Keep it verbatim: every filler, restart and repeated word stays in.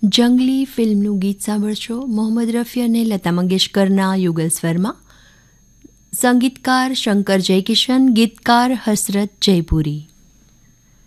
જંગલી ફિલ્મનું ગીત સાંભળશો. મોહમ્મદ રફી અને લતા મંગેશકરના યુગલ સ્વરમાં. સંગીતકાર શંકર જયકિશન, ગીતકાર હસરત જયપુરી.